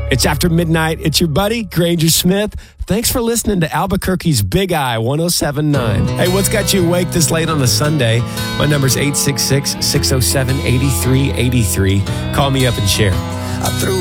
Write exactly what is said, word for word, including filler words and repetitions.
It's after midnight. It's your buddy, Granger Smith. Thanks for listening to Albuquerque's Big Eye one oh seven point nine. Hey, what's got you awake this late on a Sunday? My number's eight six six, six oh seven, eight three eight three. Call me up and share. I threw